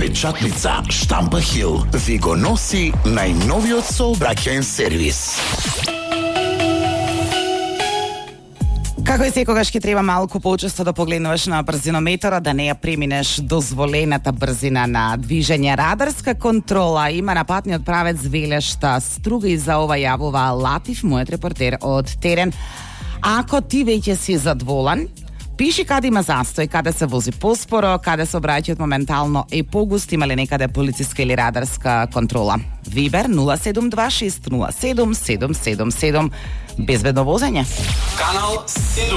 Печатница Штампа Хил ви го носи најновиот сообраќаен сервис. Како и секогаш ќе треба малку поучество да погледнуваш на брзинометара, да не ја преминеш дозволената брзина на движење. Радарска контрола има на патниот правец Велешта Струга, и за ова јавува Латиф, мојот репортер од терен. Ако ти веќе си задоволен, пиши каде има застој, каде се вози поспоро, каде сообраќајот моментално е погуст, има ли некаде полициска или радарска контрола. Вибер 072607777. Безбедно возење. Канал 7.